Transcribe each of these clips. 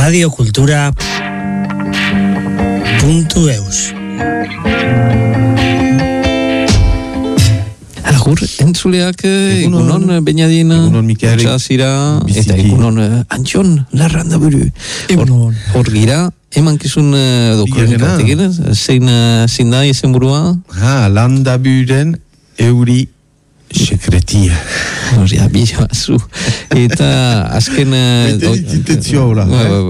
radiokultura.eus. Agur, entzuleak, egunon Beñadin, egunon Mikael, Txasira, eta egunon Antxon, Larrandaburu. Hor gira, emankizun dokumentartekin, zein da izen burua? Landaburen euri sekretia. Horria, bihazu. Eta azken... Intentzio hola.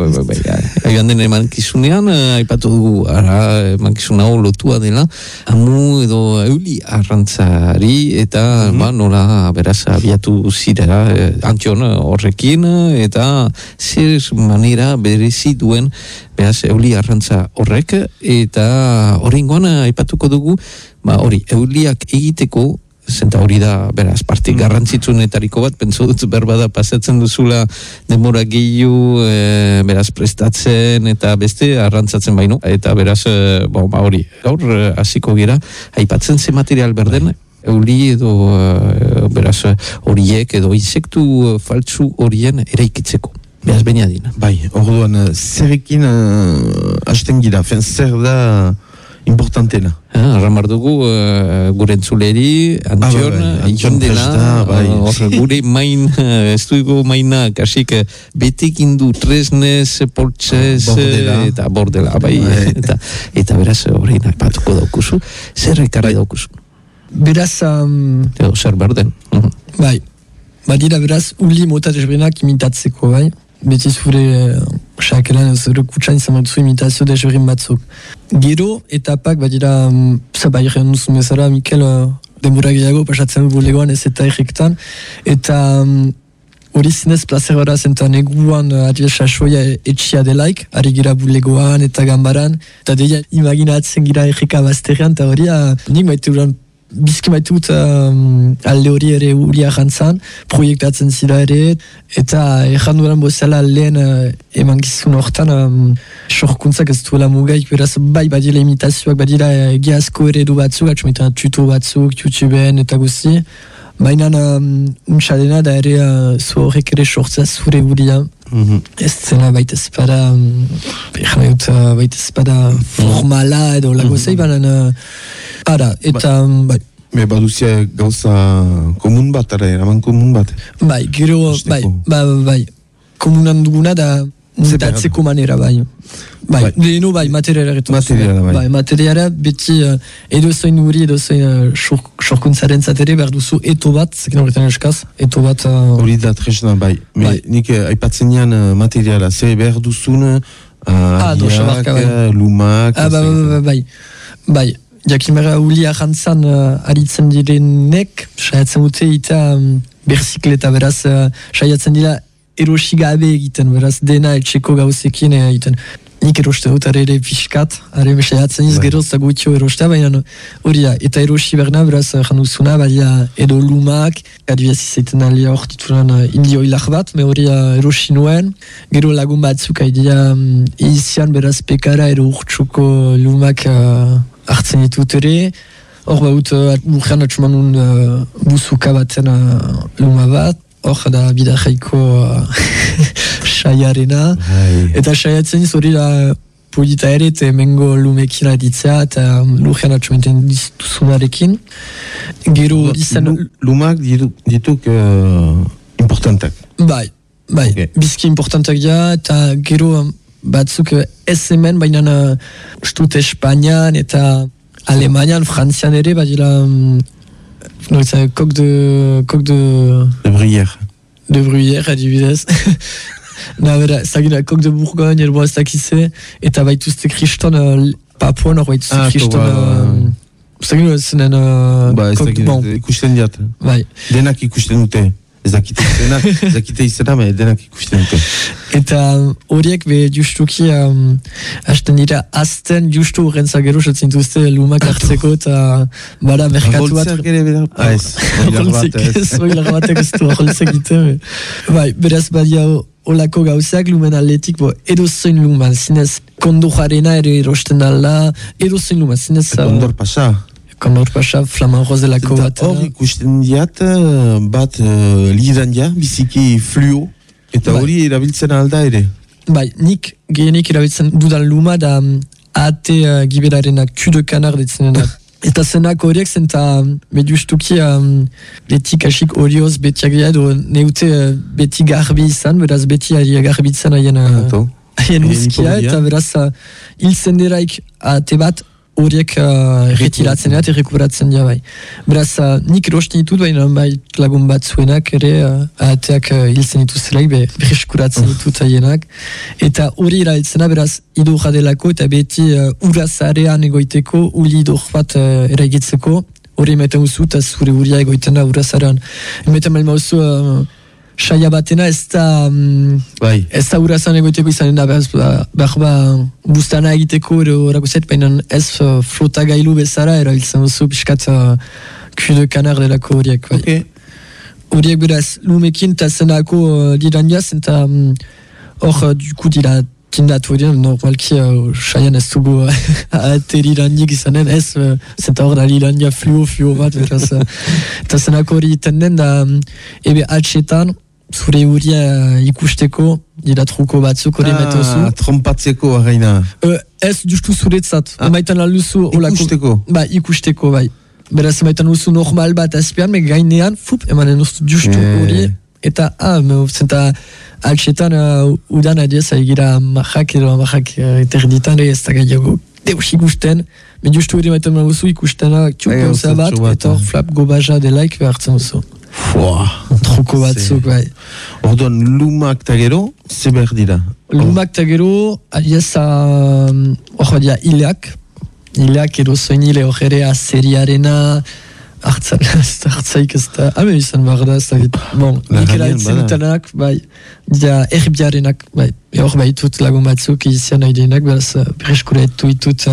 Joan den emankizunean, aipatu dugu, emankizun hau lotua dela, amu edo euli arrantzari, eta nola beraz abiatu zira Antxon horrekin, eta zer manera berezi duen beraz euli arrantza horrek, eta horrengoan aipatuko dugu, hori, euliak egiteko, zenta hori da, beraz, partik garrantzitsunetariko bat, pentsu dut berbada pasatzen duzula denbora gehiu, beraz, prestatzen eta beste arrantzatzen baino, eta beraz, hori, gaur, hasiko gira, aipatzen ze material berden, euli edo, beraz, horiek edo insektu faltsu horien eraikitzeko. Beraz, Beñadin. Bai, orduan, zerrekin hasten gira, zer da importantena. Arramar dugu gure entzuleri, Antxon dela, gure main, estuiko maina, kasik betekin du tresnez, poltsez, eta bordela, bai, eta beraz horrein apatuko daukuzu, zer ekarri daukuzu? Beraz, zer berden. Bai, badira beraz, uli mota desbrenak imitatzeko, bai? Beti zure xakeran zure kutsain zamatzu imitazio desberdin batzuk. Gero, etapak, badira, bai egen duzun bezala, Mikel, denbora gehiago, pasatzen bulegoan ez eta errektan, eta hori zinez placer bara zentan eguan adil sasoia etxia delaik, ari gira bulegoan eta gambaran, eta deia imaginatzen gira erreka bazterrean, eta hori, nik maite uran bizki maitut alde hori ere uli ahantzan, proiektatzen zira ere, eta erran duran bozala lehen emankizun hortan sorkuntzak ez duela mugaik, beraz bai badira imitazioak, badira egiazko eredu batzuk, atxumetan tuto batzuk, YouTubeen eta guzti, baina untxadena da ere zu horrek ere sortzea zure guria. Ez zena baita ezpada baita ezpada formala edo lagozei, baina eta bai. Baduzia gauza komun bat, eraman komun bat. Bai, gero, bai. Komunan duguna da mutatzeko manera, bai. Deno, bai, materiara retu. Bai, materiara, beti edo zoin uri, edo zoin sorkuntzaren zatere, behar duzu eto bat, zekin horretan eskaz, eto bat... Hori da tresna, bai. Nik aipatzen nian materiala, zer behar duzun, ariak, lumak... Bai. Jakimera uli ahantzan aritzen direnek, saiatzen dute eta berzikleta, beraz, saiatzen dira erosigabe egiten, beraz, dena etxeko gauzekin egiten. Nik eroste dut ere pixkat, saiatzen iz geroz gutxo erostea, baina hori da, eta erosi berna, beraz, janduzuna, baina edo lumak, adibidez izaiten alia hor titulan indio hilak bat, me hori erosi nuen, gero lagun batzuk haidea izian, beraz, pekara edo urtsuko lumak hartzen ditut ere, hor baut urgean atxuman buzuka baten luma bat, hor da bidajaiko saiarena, eta saiatzen hori da polita ere, eta emengo lumekin aditzea, eta urgean atxumaten dituzunarekin. Gero izan... Lumak dituk importantak. Bai, bizki importantak ja, eta gero... batzuk ez hemen, baina ustut Espainian eta Alemanian, Frantzian ere, badira kok de Bruyère. De Bruyère, adibidez. Zagina, kok de Bourgogne, elboa ez dakize, eta baituzte kriston papuan, hor baituzte kriston... Zagina, zenen kok de bon. Ikusten diat. Denak ikusten dute. Ez dakite izena, denak ikusten dute. Eta horiek be justuki hasten dira azten justu horrentza gero sotzen duzte lumak hartzeko eta bada merkatu bat. Holtzeak ere bera? Ez, oilar batek ez du holtzak ite. Beraz badia olako gauzak lumen atletik, edo zoin luman, zinez kondojarena ere erosten dala, edo zoin luman, zinez... Kondor pasa. Kondor pasa, flaman rozelako bat. Hor ikusten diat, bat lidan biziki fluo, eta hori erabiltzen alda ere. Bai, nik gehienik erabiltzen dudan luma da ate giberarenak Q de Canard ditzen eta zenak horiek zen eta justuki beti kasik horioz beti agia edo neute beti garbi izan, beraz beti garbitzen haien muskia eta beraz hil zenderaik ate bat horiek retiratzen dira eta rekuperatzen dira bai. Beraz, nik erosten ditut baina bai lagun bat zuenak ere ateak hiltzen dituzelaik, berreskuratzen ditut haienak. Eta hori erabiltzena beraz idurra delako eta beti urazarean egoiteko, uli idur bat eraigitzeko, hori ematen uzu eta zure uria egoiten da urazarean. Ematen malma uzu saia batena ez da urazan egoiteko izanen da behar bustana egiteko erako zet, baina ez flota gailu bezala erabiltzen duzu piskat Q de Canard delako horiek. Horiek beraz lumekin eta zenako lirandiaz eta hor duku dira tindatu horiek, normalki saian ez dugu ate lirandik izanen ez zenta hor da lirandia fluo bat beraz eta zenako hori iten den da ebe altxetan zure huria ikusteko dira truko batzuk hori metozu. Trompatzeko arraina. Ez justu zuretzat. Emaitan alduzu ikusteko. Ikusteko, bai. Beraz, emaitan alduzu normal bat azpian, me gainean, emanen ustu justu hori. Eta, zenta altxetan udan adiez egira mahak edo mahak eterditan ez da gaiago deus ikusten. Me justu hori emaitan alduzu ikustena txuko bat, eta hor flap gobaja delaik behartzen duzu. Truko batzuk, bai. Orduan, lumak ta gero, zeber dira? Lumak ta gero, adiez, hor dira hileak edo zoin hile hor ere azeriarena, hartzaik ez da, izan behar da, ez da git. Bon, nik eraitzen dutanak, bai, dira erbiarenak, bai. Hor baitut lagun batzuk izian nahi denak, beraz, berreskuretu ditut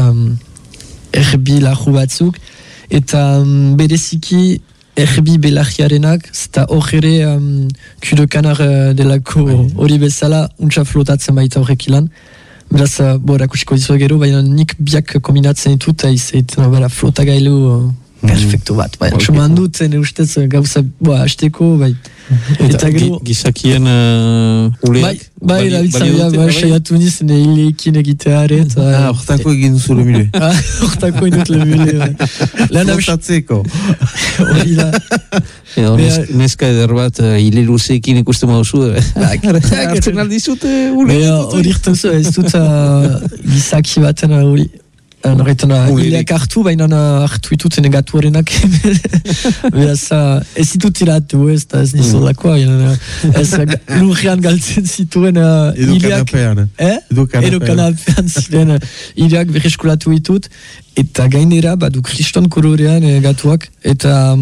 erbi lahu batzuk, eta bereziki erbi belarriarenak, zeta hor ere Q de Canard delako hori bezala, untsa flotatzen baita horrek ilan. Beraz, rakusiko dizu gero, baina nik biak kombinatzen ditut, eta izaiten flota gailu perfecto bat. Suman dut, ustez gauza hasteko, bai. Eta gizakien uleak? Bai, erabiltzaia, saiatu niz, hileekin egiteare. Hortako egin duzu le mule. Hortako egin dut le mule. Flotatzeko. Hori da. Neska eder bat hile luzeekin ikusten mauzu. Hartzen aldizut uleak. Hori irten zu, ez dut gizaki baten hori. Hileak hartu, baina hartu ituten egatu horrenak. Beraz, ez ditut tiratu, ez nizolakoa. Ez lurrean galtzen zituen hileak. Edo kanapean ziren hileak berreskulatu ditut. Eta gainera, badu kriston kolorean gatuak. Eta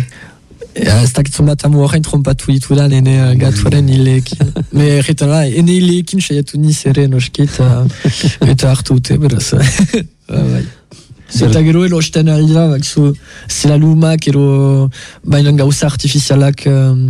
ez dakitzen bat amu horrein trompatu ditudan ene gatuaren hileekin. Erretan da, ene hileekin saiatu niz ere noski eta hartu dute, beraz. Eta gero erosten aldira, zela lumak, baina gauza artifizialak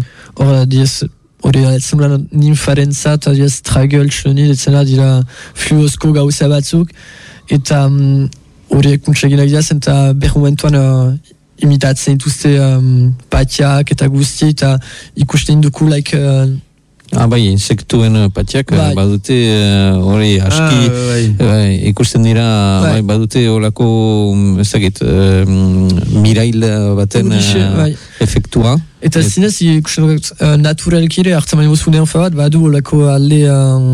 hori zenbran ninfaren zat, stragel, txoni, etzena dira fluozko gauza batzuk, eta hori kuntseginak dira zen, eta berrumentuan imitatzen dituzte patiak eta guzti, eta ikusten duku bai, insektuen patiak badute hori aski ikusten dira badute horako ezagit mirail baten efektua. Eta zinez ikusten naturalkire hartzen mani bozunean fabat badu horako alde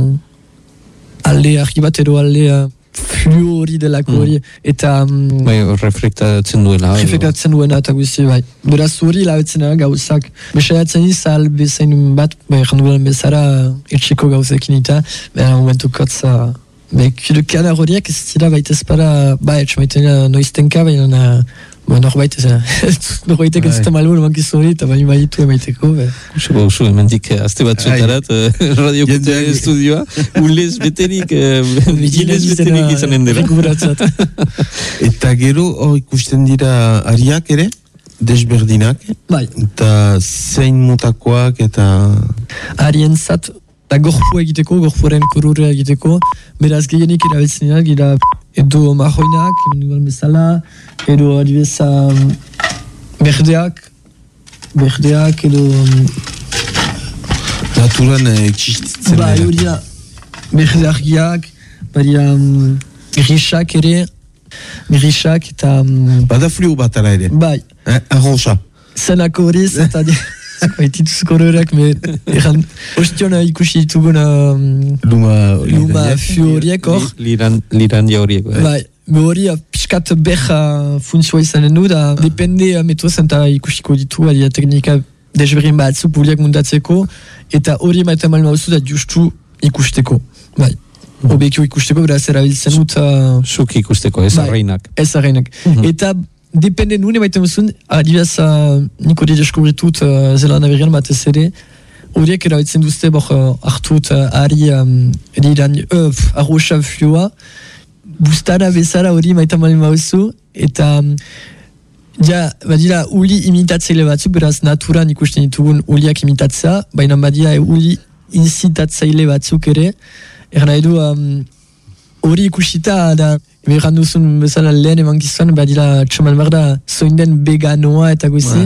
argi bat edo alde fluo hori delako hori, eta reflektatzen duela. Reflektatzen duena eta guzti, bai. Beraz hori labetzen gauzak. Besaiatzen izal bezain bat, jandugulan bezara etxeko gauzekin eta, momentukotz, Q de Canard horiek ez dira baita ezpara, etxamaiten noiztenka, baina norbait ez zuten malbun mankizu hori, eta baina baitu emaiteko. Usu, emendik azte batzuetarat, Radio Kute Estudioa, ulez beterik, gilez beterik izanen dela. Eta gero ikusten dira ariak ere, desberdinak, eta zein mutakoak eta... Arien zat, gorpua egiteko, gorpuaren korura egiteko, beraz gehienik erabiltzen dira, edo marroinak, bezala, edo adibeza berdeak, edo... Naturan existitzen dira. berri argiak, badira grisak ere, grisak eta... Bada flu bat ala ere? Bai. Arroxa? Zenako horiz, eta baitituz kororak, ostion ikusi ditugun luma fio horiek hor. Lirandia horiek. Bai, hori piskat beha funtzioa izanen du, da depende metrozen eta ikusiko ditu, adia teknika desberrin batzuk buliak mundatzeko, eta hori maiten mal mauzu da justu ikusteko. Bai. Obekio ikusteko, beraz erabiltzen dut... Zuk ikusteko, ez arreinak. Ez arreinak. Eta depende nune maiten muzun, adibaz nik hori deskubritut Zelanda berrian batez ere, horiek erabiltzen duzte hartut ari arroxa flioa, bustara bezala hori maiten mal mauzu, eta badira uli imitatzaile batzuk, beraz naturan ikusten ditugun uliak imitatzea, baina badira uli incitatzaile batzuk ere, nahi du hori ikusita da beran duzun bezala lehen emankizan badira txaman behar da zoinden veganoa eta guzi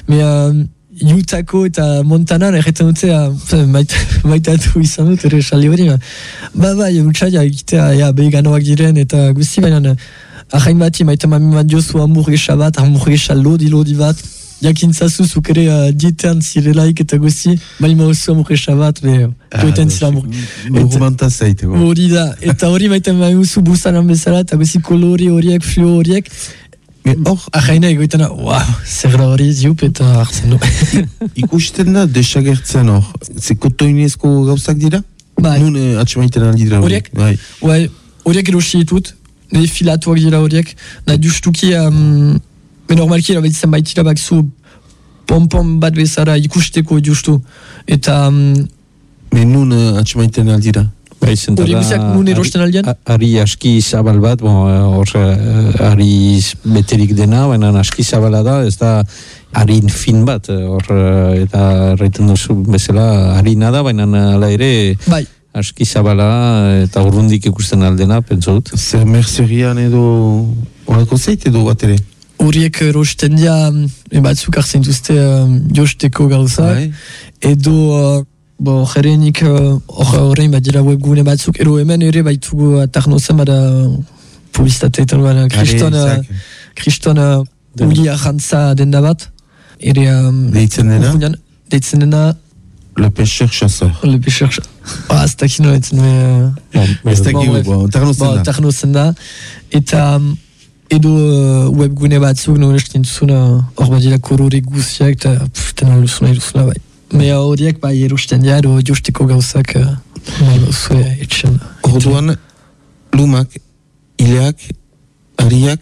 Utako eta Montanan erretan dute maitatu izan dut ere sali hori bai, utxaila egitea veganoak diren eta guzi baina ahain bati maita mamimat jozu hamburguesa bat, hamburguesa lodi bat jakintzazu zuk ere dietean zirelaik eta guzi balima oso hamburguesa bat joetan zira Mugumanta zaite hori da, eta hori maita mamimuzu busanan bezala eta guzi kolori horiek, flio horiek ahaina egoetan zer da hori ziup eta hartzen du ikusten da desagertzen hor kotoinezko gauzak dira? Nun atxemaiten aldidra horiek? Horiek erosi ditut filatuak dira horiek da justuki normalki erabiltzen baitira bakzu pompon bat bezala ikusteko justu eta nun atxemaiten aldira? Hori guziak nun erosten aldean? Ari aski zabal bat, ari beterik dena, baina aski zabala da, ez da harin fin bat, eta erraiten duzu bezala harina da, baina ala ere aski zabala eta urrundik ikusten aldena, pentsa dut. Zer merzerian edo horako zeit edo bat ere? Horiek erosten dira, batzuk hartzen duzte josteko gauzak, edo jerenik horrein bat dira webgune batzuk, ero hemen ere baitugu tarnozen bada publizitateetan bada kriston uli ahantza denda bat ere deitzen dena le pêcheur chasseur ez dakino ez dakigu tarnozen da eta edo webgune batzuk noresten duzuna hor bat dira korore guziak eta tena luzuna bai mea horiek bai erosten dira edo josteko gauzak zue etxen orduan lumak, ileak, ariak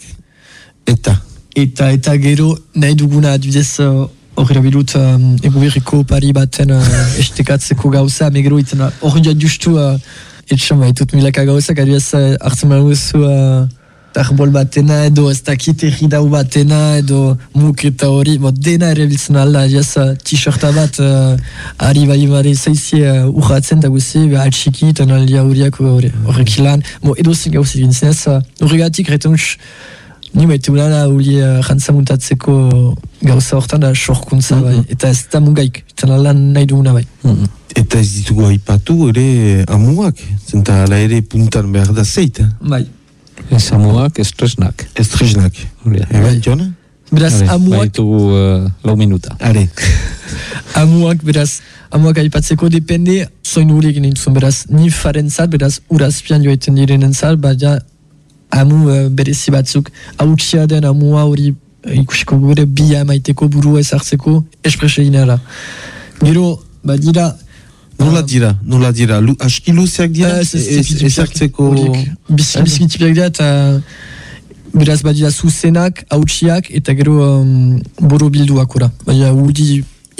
eta gero nahi duguna adibidez horre bilut eguberriko pari baten estekatzeko gauza megero iten horre justu etxen baitut milaka gauzak adibidez hartzen manuzu arbol batena edo ez dakit erridau batena edo muk eta hori dena ere biltzen alda t-shirta bat ari balimare zaizie urratzen da guzi atxiki eta naldia horiak horrek ilan edo zen gauzik gintzen ez horregatik reten ni maite ulana uli jantza muntatzeko gauza hortan da sorkuntza bai eta ez da mugaik eta lan nahi duguna bai eta ez ditugu aipatu ere amuak zenta ala ere puntan behar da zeit bai ez amuak, estresnak. Estresnak. Jona? Beraz, amuak... Baitugu lau minuta. Amuak, beraz, amuak aipatzeko depende, zoin horiek nintzen, beraz, ni farentzat, beraz, urazpian joaiten direnen zat, baina amu berezi batzuk, hautsia den amua hori ikusiko gure bia emaiteko burua ezartzeko, esprese ginara. Gero, badira, Nola dira? Aski luzeak dira? Ezartzeko... Bizkitipiak dira eta beraz badira zuzenak, hautsiak eta gero boro bilduak ora. Baina udi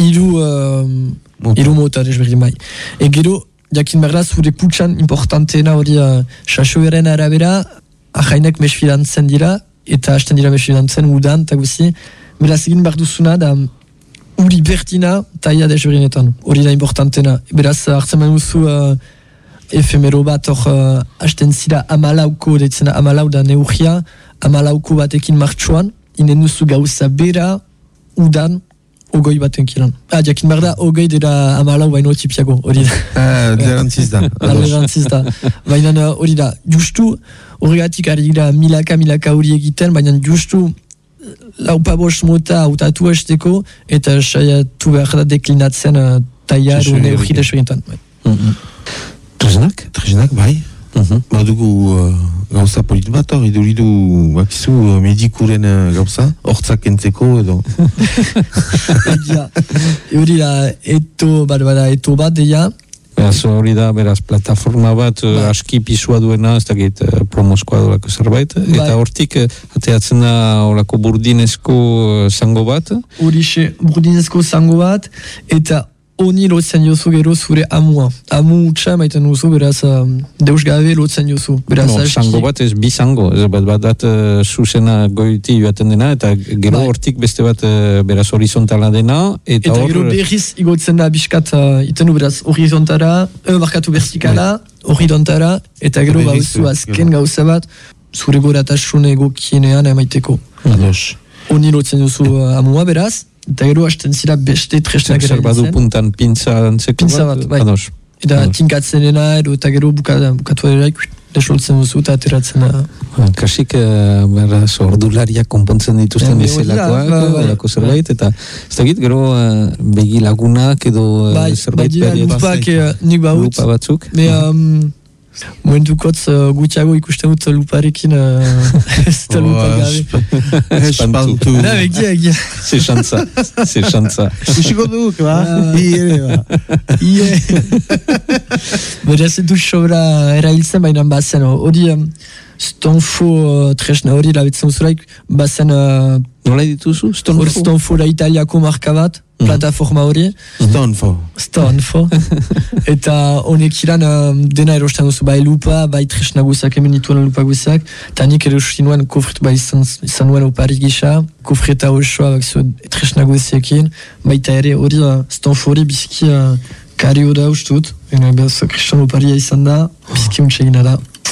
iru mota desberdin bai. Gero, jakin behar da, zure kutsan importanteena hori sasoeren arabera, ahainak mesfilantzen dira eta hasten dira mesfilantzen udan eta guzi. Beraz egin behar duzuna da uri bertina taia desberdinetan, hori da importantena. Beraz, hartzen manuzu efemero bat hor hasten zira amalauko, deitzen amalau da neurria, amalauko batekin martxuan, inen duzu gauza bera, udan, ogoi baten kilan. Jakin behar da, ogoi dira amalau baino tipiago, hori da. Lerantziz da. Lerantziz da. Baina hori da, justu, horregatik ari gira milaka hori egiten, baina justu laupabos mota hautatu esteko, eta saiatu behar da deklinatzen taia edo hori desberintan. Tresnak, bai. Badugu gauza polit bat hor, iduridu bakizu medikuren gauza, hortzak kentzeko edo. Hori da, eto bat deia. Beraz, hori da, beraz, plataforma bat aski pisua duena, ez dakit promozkoa dolako zerbait, eta hortik ateatzen da horako burdinezko zango bat. Horixe, burdinezko zango bat, eta honi lotzen jozu gero zure amua. Amu utxa maiten duzu, beraz, deus gabe lotzen jozu. Zango bat ez bi zango, ez bat zuzena goiti joaten dena, eta gero hortik beste bat beraz horizontala dena. Eta gero berriz igotzen da biskat, iten du beraz horizontara, markatu vertikala, horizontara, eta gero bauzu azken gauza bat, zure goratasun egokienean emaiteko. Honi lotzen jozu amua beraz, eta gero hasten zira beste tresnak erabiltzen. Zerbadu puntan pintza dantzeko bat? Bai. Eta tinkatzen dena, eta gero bukatu eraik, desoltzen duzu eta ateratzen da. Kasik, ordulariak konpontzen dituzten bezalakoak, olako zerbait, eta ez dakit, gero begi lagunak edo zerbait berri nik baut, lupa batzuk. Momentukotz gutiago ikusten dut luparekin ez da lupa gabe. Espantu. Egia. Se xantza. Usiko duk, ba? Ie. Beraz edu sobra erailtzen bainan bazen. Hori stonfo tresna hori labetzen zuraik bazen... Nola dituzu? Stonfo da italiako marka bat, plataforma hori. Stonfo. Eta honek iran dena erosten duzu, bai lupa, bai tresna guziak, hemen dituen lupa guziak, eta nik erosten nuen kofret bai izan nuen opari gisa, kofreta osoa tresna guziekin, baita ere hori stonfo hori biziki kario da ustut, kriston oparia izan da, biziki untxegina da.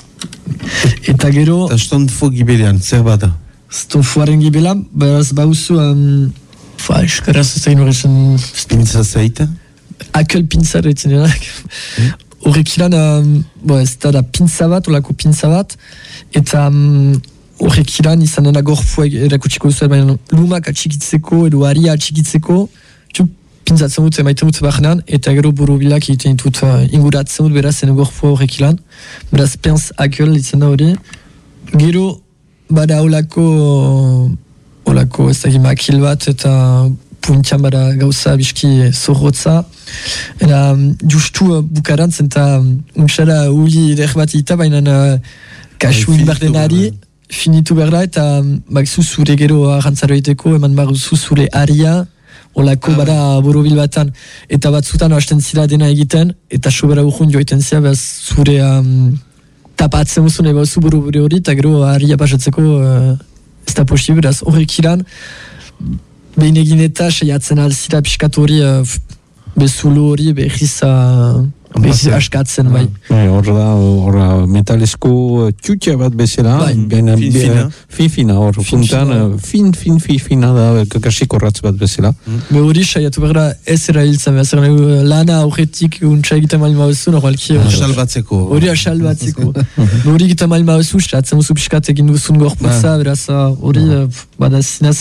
Eta gero... Eta stonfo gibelean, zer bada? Stonfoaren gibelan, beraz bauzu... Eskaraz ez egin horretzen... Pintza zaita? Akel pintza retzen denak. Horrek ilan, ez da pintza bat, olako pintza bat, eta horrek ilan izan dena gorpua erakutsiko zuen, baina lumak atxikitzeko edo haria atxikitzeko, pintzatzen dut, emaiten dut barnean, eta gero borobilak egiten dut inguratzen dut, beraz, ene gorpua horrek ilan. Beraz, penz akel ditzen da hori. Gero, bada olako ez da makil bat, eta puntian bada gauza biski zorrotza. Eta justu bukarantzen, eta untxara uli eder bat eta baina kasu inbardenari, finitu berda, eta bakzu zure gero arantzaro egiteko, eman baruzu zure aria, olako bada borobil batan, eta batzutan hasten zira dena egiten, eta sobera urrun joiten zira, behaz zure tapatzen duzun eba zu borobile hori, eta gero haria pasatzeko ez da posible, beraz horrek ilan, behin egin eta saiatzen alzira piskat hori, bezulo hori behiz askatzen, bai. Horra metalesko txutxa bat bezala, fin-fina, hor puntan, fin-fina da, kakasik horratz bat bezala. Me hori saiatu behar ez erailtzen, lana aurretik untsa egiten malima bezu, normalki... Asalbatzeko. Hori asalbatzeko. Hori egiten malima bezu, saiatzen musu piskat egin duzun gorputza, beraz hori bada zinez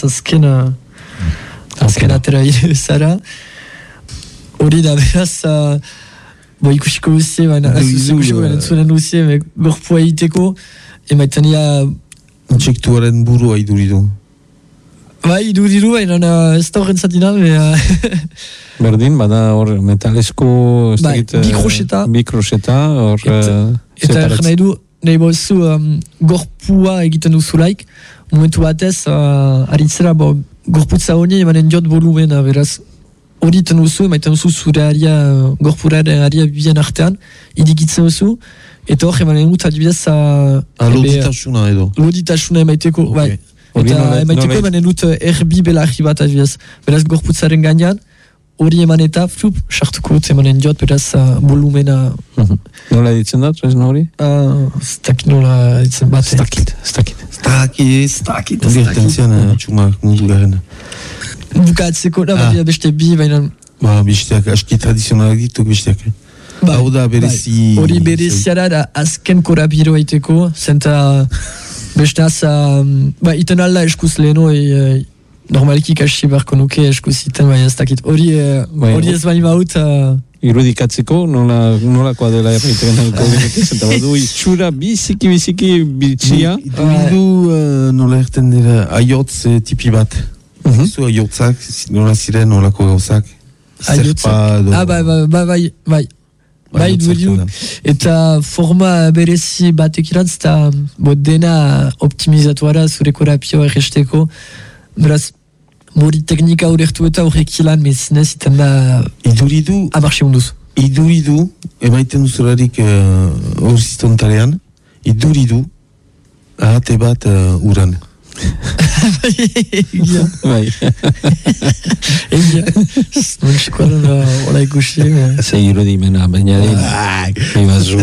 azken atera zara. Hori da beraz... ikusiko duzie, baina entzunen duzie, gorpua egiteko, emaiten ia... Intsektuaren burua iduridu. Bai, iduridu, baina ez da horren zatina, Berdin, bada hor metalesko... Bikroseta, hor... Eta nahi du, nahi bozu, gorpua egiten duzulaik, momentu batez, aritzera, gorputza honi emanen diot volumena, beraz, hori iten duzu, emaiten duzu zure aria, gorpuraren aria bien artean, idikitzen duzu, eta hor emanen dut adibidez... Loditasuna edo. Loditasuna emaiteko, bai. Eta emaiteko emanen dut erbi belarri bat adibidez. Beraz gorputzaren gainean, hori eman eta, sartuko dut emanen diot, beraz volumena... Nola editzen da, tresna hori? Stakit nola editzen bat. Stakit. Hori ertenzian txumak mundu garen. Bukatzeko, beste bi, baina... Besteak, aski tradizionalak dituk besteak. Hau da berezi... Hori bereziara da azken korabiro aiteko, zenta besteaz, iten alda eskuz leheno, normaliki kasi barko nuke eskuz iten, ez dakit. Hori ez bani baut... Irudikatzeko, nolakoa dela erraiten nahiko genetik, zenta badu itxura biziki bitxia. Idu nola erten dira aiotz tipi bat. Zu aiotzak, nola ziren nolako gauzak. Aiotzak. Bai, duedu. Eta forma berezi batek irantz, eta dena optimizatuara zure korapioa erresteko. Beraz, mori teknika horrektu eta horrek ilan, mezinez iten da... Iduridu... Abarxe munduz. Iduridu, emaiten duzularik horzitontalean, iduridu, ahate bat uran. Egia. Bai. Egia. Non txikoaren hola ikusi. Zer irudimena, baina ibazu.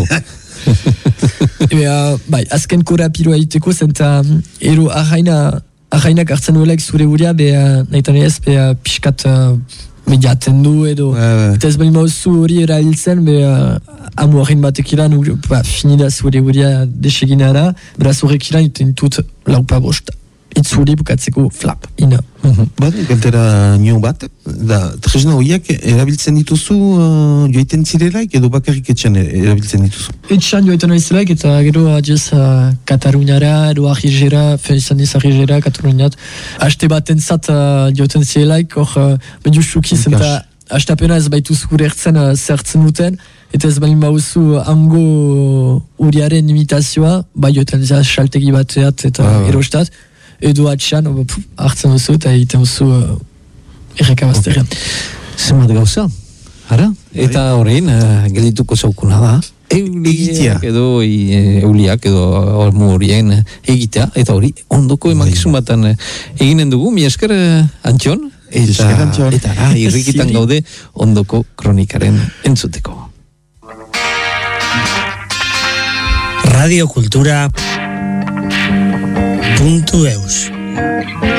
Bai, azken korapiroa iteko, zenta ero ahainak hartzen duelek zure huria, nahitan ez, pixkat mediaten du edo. Eta ez bali mauzu hori erailtzen, amu hain batek ilan, finida zure huria desegina da, beraz horrek ilan iten tut laupa bost. Itzuri bukatzeko flap, ina. Galtera nio bat, da tresna horiek erabiltzen dituzu joiten zirelaik edo bakarrik etxan erabiltzen dituzu? Etxan joiten aizelaik eta gero adiez Kataluniara edo Argizera, izan ez Argizera, Kataluniat. Aste baten zat joiten zirelaik, hor mediusuki zenta astapena ez baitu zure ertzen zertzen duten, eta ez balin bauzu hango uriaren imitazioa, bai joiten zira saltegi bateat eta erostat, edo atxan, hartzen duzu eta egiten duzu errekabazterrean. Zemat gauza, ara? Eta horrein, geldituko zaukuna da, euliak edo euliak edo hormu horien egitea, eta hori ondoko emankizun batan eginen dugu, mi esker Antxon, eta irrikitan gaude ondoko kronikaren entzuteko. Radio Kultura .eus